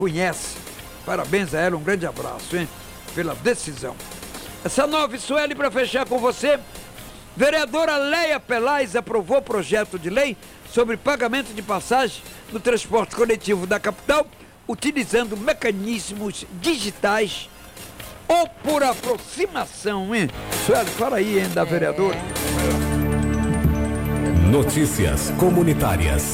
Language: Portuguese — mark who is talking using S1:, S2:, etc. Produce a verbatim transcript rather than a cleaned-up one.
S1: conhece. Parabéns a ela, um grande abraço, hein? Pela decisão. Essa nova, Sueli, para fechar com você. Vereadora Leia Pelais aprovou projeto de lei sobre pagamento de passagem no transporte coletivo da capital, utilizando mecanismos digitais ou por aproximação, hein? Sueli, fala aí, hein, da vereadora.
S2: Notícias comunitárias.